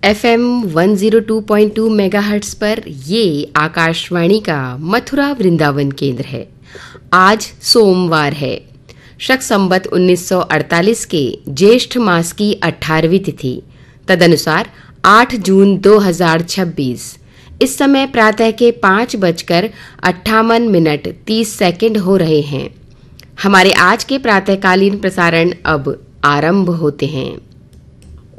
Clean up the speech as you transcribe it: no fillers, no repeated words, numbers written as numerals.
FM 102.2 megahertz पर ये आकाशवाणी का मथुरा वृंदावन केंद्र है। आज सोमवार है, शक संवत 1948 के ज्येष्ठ मास की 18वीं तिथि, तदनुसार 8 जून 2026। इस समय प्रातः के 5:58 हो रहे हैं। हमारे आज के प्रातःकालीन प्रसारण अब आरंभ होते हैं।